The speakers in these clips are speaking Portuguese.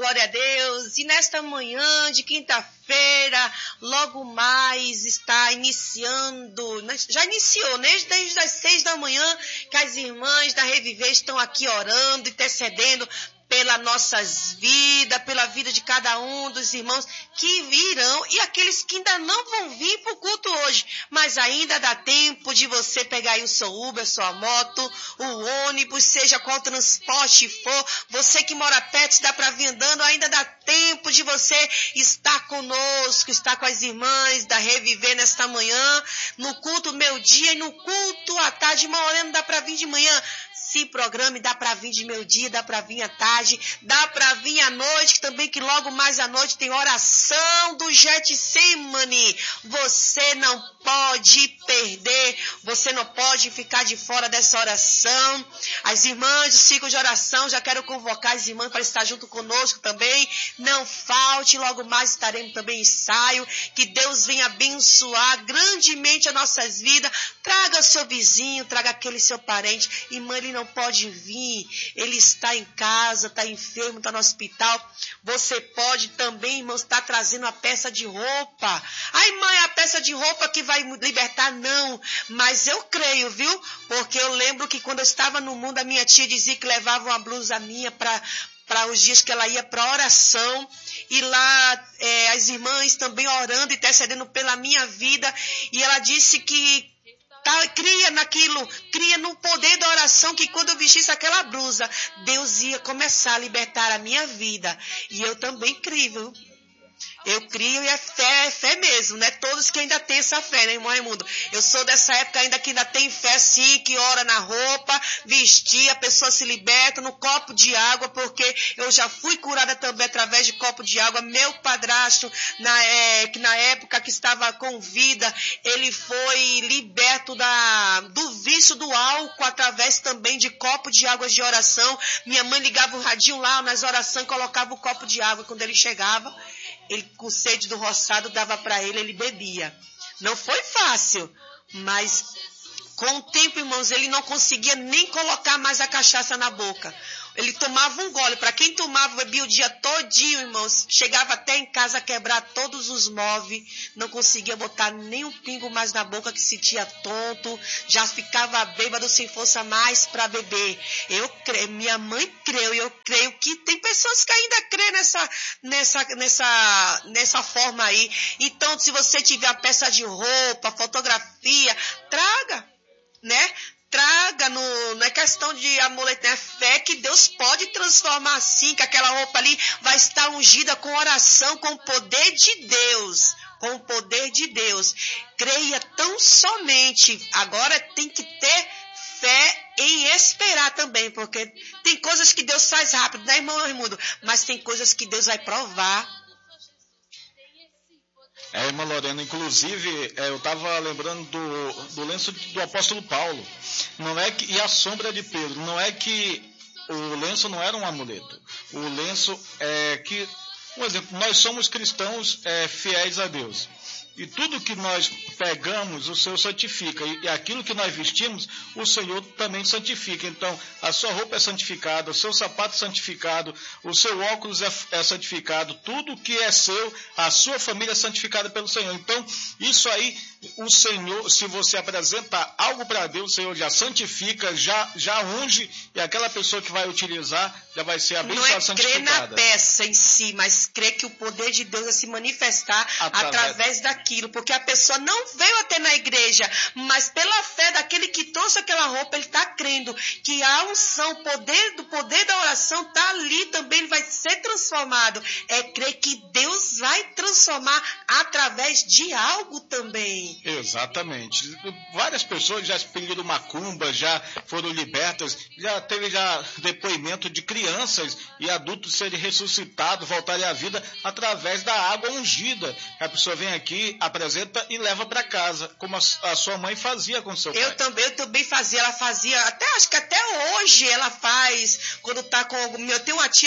glória a Deus. E nesta manhã de quinta-feira, logo mais está iniciando, já iniciou, né? Desde as 6 da manhã que as irmãs da Reviver estão aqui orando, intercedendo pelas nossas vidas, pela vida de cada um dos irmãos que virão e aqueles que ainda não vão vir para o culto hoje, mas ainda dá tempo de você pegar aí o seu Uber, sua moto, o ônibus, seja qual transporte for, você que mora perto, dá para vir andando, ainda dá tempo de você estar conosco, estar com as irmãs da Reviver nesta manhã, no culto meio-dia e no culto à tarde, uma hora não dá para vir de manhã. Se programe, dá para vir de meio-dia, dá para vir à tarde, dá para vir à noite, também que logo mais à noite tem oração do Getsemane. Você não pode perder, você não pode ficar de fora dessa oração. As irmãs do ciclo de oração, já quero convocar as irmãs para estar junto conosco também. Não falte, logo mais estaremos também em ensaio. Que Deus venha abençoar grandemente as nossas vidas. Traga seu vizinho, traga aquele seu parente. Irmã, ele não pode vir, ele está em casa, está enfermo, está no hospital. Você pode também, irmãos, estar trazendo a peça de roupa. Ai, mãe, a peça de roupa que vai libertar, não. Mas eu creio, viu? Porque eu lembro que quando eu estava no mundo, a minha tia dizia que levava uma blusa minha para os dias que ela ia para oração, e lá as irmãs também orando, intercedendo pela minha vida, e ela disse que cria no poder da oração, que quando eu vestisse aquela blusa, Deus ia começar a libertar a minha vida. E eu também creio, viu? Eu creio e é fé mesmo, né? Todos que ainda têm essa fé, né, irmão Raimundo? Eu sou dessa época ainda que ainda tem fé, sim, que ora na roupa, vestir, a pessoa se liberta no copo de água, porque eu já fui curada também através de copo de água. Meu padrasto, na época que estava com vida, ele foi liberto do vício do álcool através também de copo de água de oração. Minha mãe ligava o radinho lá nas orações, colocava o copo de água. Quando ele chegava, ele, com sede do roçado, dava para ele bebia. Não foi fácil, mas com o tempo, irmãos, ele não conseguia nem colocar mais a cachaça na boca. Ele tomava um gole. Para quem tomava, bebia o dia todinho, irmãos. Chegava até em casa a quebrar todos os móveis. Não conseguia botar nem um pingo mais na boca, que se sentia tonto. Já ficava bêbado sem força mais para beber. Eu creio, minha mãe creu, e eu creio que tem pessoas que ainda creem nessa forma aí. Então, se você tiver a peça de roupa, fotografia, traga, né? Traga, não é questão de amuleto, é fé que Deus pode transformar assim, que aquela roupa ali vai estar ungida com oração, com o poder de Deus, com o poder de Deus. Creia tão somente, agora tem que ter fé em esperar também, porque tem coisas que Deus faz rápido, né, irmão Raimundo? Mas tem coisas que Deus vai provar. Irmã Lorena, inclusive, eu estava lembrando do lenço do apóstolo Paulo, e a sombra de Pedro. Não é que o lenço não era um amuleto. O lenço é que, por exemplo, nós somos cristãos fiéis a Deus. E tudo que nós pegamos, o Senhor santifica. E aquilo que nós vestimos, o Senhor também santifica. Então, a sua roupa é santificada, o seu sapato é santificado, o seu óculos é santificado. Tudo que é seu, a sua família é santificada pelo Senhor. Então, isso aí, o Senhor, se você apresenta algo para Deus, o Senhor já santifica, já unge, e aquela pessoa que vai utilizar já vai ser abençoada, santificada. Não é crer na peça em si, mas crer que o poder de Deus vai se manifestar através daquilo. Porque a pessoa não veio até na igreja, mas pela fé daquele que trouxe aquela roupa, ele está crendo que a unção, do poder da oração está ali também, ele vai ser transformado. É crer que Deus vai transformar através de algo também. Exatamente. Várias pessoas já expeliram macumba, já foram libertas, já teve depoimento de crianças e adultos serem ressuscitados, voltarem à vida através da água ungida. A pessoa vem aqui, apresenta e leva para casa, como a sua mãe fazia com seu pai. Eu também fazia, ela fazia, acho que até hoje ela faz, quando tá com algum... Eu tenho uma tia mesmo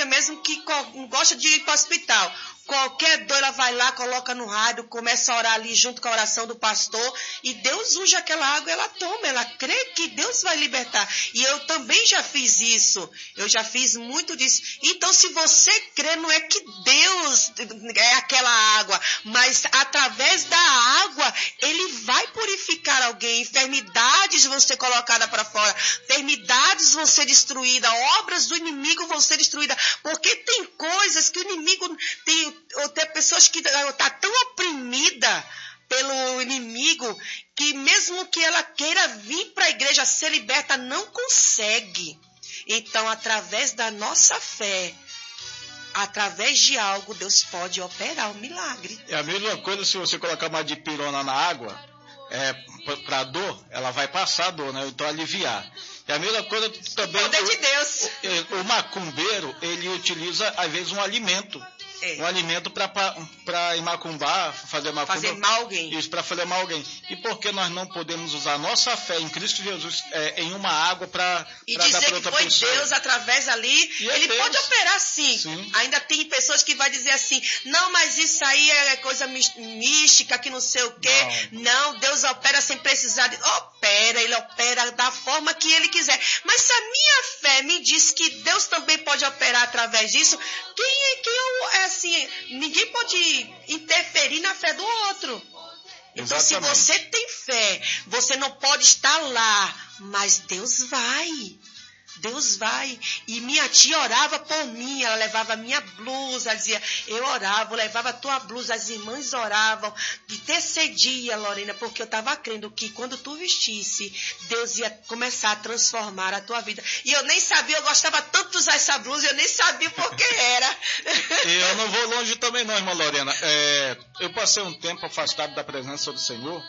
que não gosta de ir para o hospital. Qualquer dor, ela vai lá, coloca no rádio, começa a orar ali junto com a oração do pastor, e Deus unge aquela água, ela toma, ela crê que Deus vai libertar. E eu também já fiz isso, eu já fiz muito disso. Então, se você crê, não é que Deus é aquela água, mas através da água, Ele vai purificar alguém. Enfermidades vão ser colocadas para fora, enfermidades vão ser destruídas, obras do inimigo vão ser destruídas, porque tem coisas que o inimigo tem pessoas que está tão oprimida pelo inimigo que mesmo que ela queira vir para a igreja ser liberta, não consegue. Então, através da nossa fé, através de algo, Deus pode operar um milagre. É a mesma coisa se você colocar uma dipirona na água, para dor, ela vai passar a dor, né? Então aliviar. É a mesma coisa também. O poder de Deus. O macumbeiro, ele utiliza, às vezes, um alimento. Um alimento para macumbar, fazer macumba. Fazer mal a alguém. Isso, para fazer mal a alguém. E por que nós não podemos usar nossa fé em Cristo Jesus em uma água para dar para outra pessoa? E dizer que foi Deus através ali. Ele Deus. Pode operar sim. Ainda tem pessoas que vai dizer assim, não, mas isso aí é coisa mística, que não sei o quê. Não, Deus opera sem precisar de... Ele opera da forma que Ele quiser. Mas se a minha fé me diz que Deus também pode operar através disso, assim, ninguém pode interferir na fé do outro. Então, se você tem fé, você não pode estar lá, mas Deus vai. Deus vai. E minha tia orava por mim, ela levava minha blusa, ela dizia, eu orava, eu levava a tua blusa, as irmãs oravam, intercedia, Lorena, porque eu estava crendo que quando tu vestisse, Deus ia começar a transformar a tua vida. E eu nem sabia, eu gostava tanto de usar essa blusa, eu nem sabia por que era. E eu não vou longe também não, irmã Lorena. Eu passei um tempo afastado da presença do Senhor,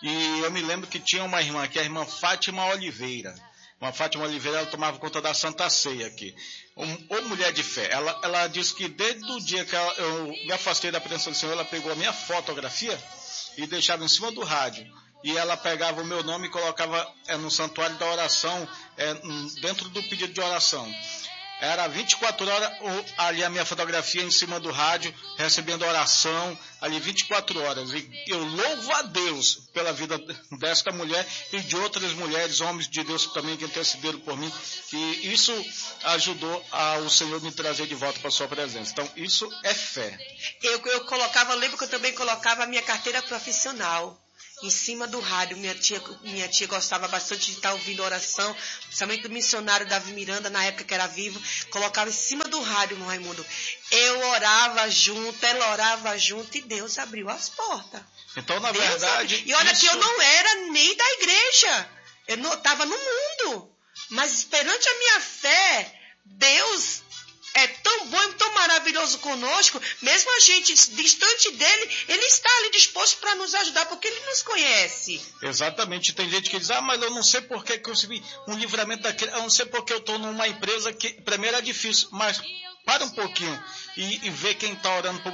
e eu me lembro que tinha uma irmã aqui, a irmã Fátima Oliveira. Uma Fátima Oliveira, ela tomava conta da Santa Ceia aqui. Ou mulher de fé. Ela disse que desde o dia que eu me afastei da presença do Senhor, ela pegou a minha fotografia e deixava em cima do rádio. E ela pegava o meu nome e colocava no santuário da oração, dentro do pedido de oração. Era 24 horas ali a minha fotografia em cima do rádio, recebendo oração, ali 24 horas. E eu louvo a Deus pela vida desta mulher e de outras mulheres, homens de Deus também que intercederam por mim. E isso ajudou o Senhor me trazer de volta para a sua presença. Então, isso é fé. Eu lembro que eu também colocava a minha carteira profissional em cima do rádio. Minha tia gostava bastante de estar ouvindo oração, principalmente do missionário Davi Miranda, na época que era vivo, colocava em cima do rádio, no Raimundo. Eu orava junto, ela orava junto e Deus abriu as portas. Então, na verdade... E olha que eu não era nem da igreja, eu estava no mundo, mas perante a minha fé, Deus é tão bom e tão maravilhoso conosco, mesmo a gente distante dele, ele está ali disposto para nos ajudar, porque ele nos conhece. Exatamente. Tem gente que diz, mas eu não sei por que eu recebi um livramento daquele, eu não sei porque eu estou numa empresa que primeiro é difícil, mas para um pouquinho e vê quem está orando por